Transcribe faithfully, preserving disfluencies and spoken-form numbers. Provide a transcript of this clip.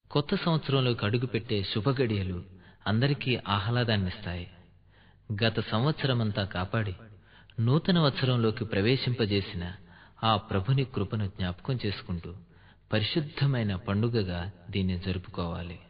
కొత్త సంవత్సరంలోకి అడుగుపెట్టే శుభగడియలు అందరికీ ఆహ్లాదాన్నిస్తాయి. గత సంవత్సరమంతా కాపాడి నూతన వత్సరంలోకి ప్రవేశింపజేసిన ఆ ప్రభుని కృపను జ్ఞాపకం చేసుకుంటూ పరిశుద్ధమైన పండుగగా దీన్ని జరుపుకోవాలి.